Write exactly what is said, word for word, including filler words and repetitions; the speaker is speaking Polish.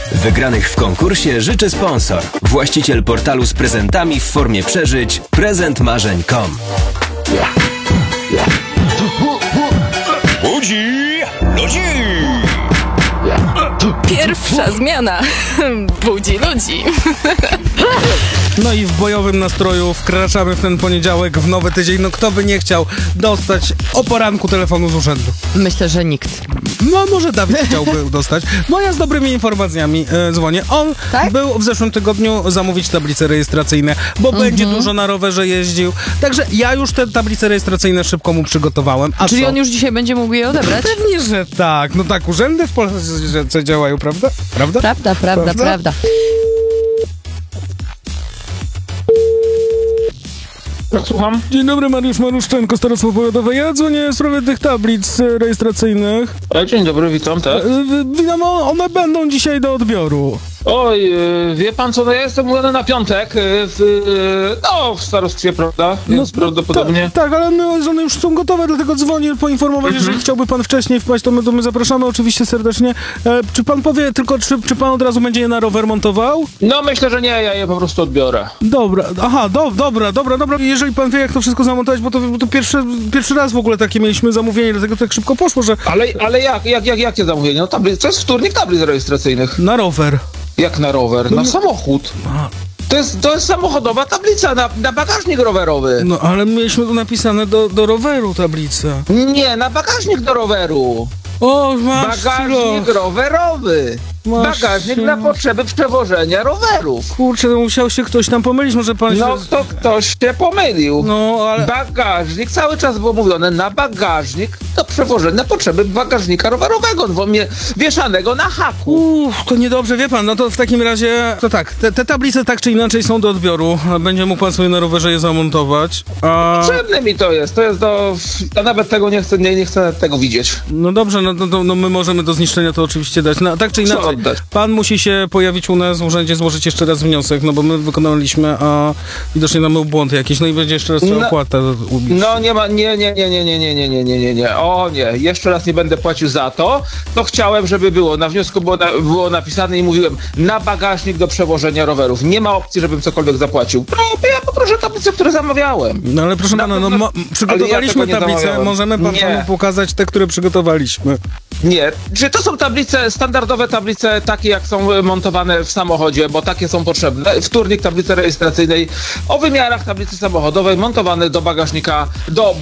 Wygranych w konkursie życzy sponsor. Właściciel portalu z prezentami w formie przeżyć prezent marzeń kropka com. Budzi ludzi! Pierwsza zmiana budzi ludzi. No i w bojowym nastroju wkraczamy w ten poniedziałek, w nowy tydzień. No kto by nie chciał dostać o poranku telefonu z urzędu? Myślę, że nikt. No może Dawid chciałby dostać. No ja z dobrymi informacjami e, dzwonię. On Tak? był w zeszłym tygodniu zamówić tablice rejestracyjne, bo Mhm. będzie dużo na rowerze jeździł. Także ja już te tablice rejestracyjne szybko mu przygotowałem. A Czyli co? on już dzisiaj będzie mógł je odebrać? Pewnie, że tak. No tak, urzędy w Polsce działają, prawda? Prawda? Prawda, prawda, Prawda? prawda. Słucham? Dzień dobry, Mariusz Maruszczenko, Starostwo Powiatowe. Ja dzwonię w sprawie tych tablic e, rejestracyjnych. E, Dzień dobry, witam, tak? E, Wiadomo, one będą dzisiaj do odbioru. Oj, e, wie pan co, no ja jestem umówiony na piątek e, w, e, no, w starostwie, prawda? Więc prawdopodobnie... Ta, tak, ale my, one już są gotowe, dlatego dzwonię poinformować, jeżeli chciałby pan wcześniej wpaść, to my, to my zapraszamy oczywiście serdecznie. E, czy pan powie tylko, czy, czy pan od razu będzie je na rower montował? No myślę, że nie, ja je po prostu odbiorę. Dobra, aha, do, dobra, dobra, dobra. Jeżeli pan wie, jak to wszystko zamontować, bo to, bo to pierwszy, pierwszy raz w ogóle takie mieliśmy zamówienie, dlatego tak szybko poszło, że Ale, ale jak, jak, jak, jakie zamówienie? No tablic, to jest wtórnik tablic rejestracyjnych. na rower. Jak na rower? Na samochód. To jest, to jest samochodowa tablica na, na bagażnik rowerowy. No, ale mieliśmy tu napisane do, do roweru tablicę. Nie, na bagażnik do roweru. O, masz Bagażnik rowerowy. Masz Bagażnik się- dla potrzeby przewożenia rowerów. Kurczę, no musiał się ktoś tam pomylić, może pan No się... to ktoś się pomylił. No, ale... Bagażnik, cały czas było mówione na bagażnik do przewożenia na potrzeby bagażnika rowerowego, bo mnie wieszanego na haku. Uff, to niedobrze, wie pan, no to w takim razie, to tak, te, te tablice tak czy inaczej są do odbioru, będzie mógł pan sobie na rowerze je zamontować, a... Potrzebne mi to jest, to jest do... Ja nawet tego nie chcę, nie, nie chcę tego widzieć. No dobrze, no, no, no my możemy do zniszczenia to oczywiście dać, no, tak czy Co inaczej, oddać? pan musi się pojawić u nas w urzędzie, złożyć jeszcze raz wniosek, no bo my wykonaliśmy, a widocznie tam był błąd jakiś, no i będzie jeszcze raz trzeba No- opłatę ubić. No nie ma, nie, nie, nie, nie, nie, nie, nie, nie, nie, nie, nie, o nie, jeszcze raz nie będę płacił za to, to chciałem, żeby było, na wniosku było, na, było napisane i mówiłem, na bagażnik do przewożenia rowerów, nie ma opcji, żebym cokolwiek zapłacił. No, ja poproszę tablice, które zamawiałem. No ale proszę Na pana, no pewno- mo- przygotowaliśmy ale ja tego nie tablice, zamawiałem. możemy pan, Nie. panu pokazać te, które przygotowaliśmy. Nie, czy to są tablice, standardowe tablice, takie jak są e, montowane w samochodzie, bo takie są potrzebne. Wtórnik tablicy rejestracyjnej o wymiarach tablicy samochodowej montowane do bagażnika, do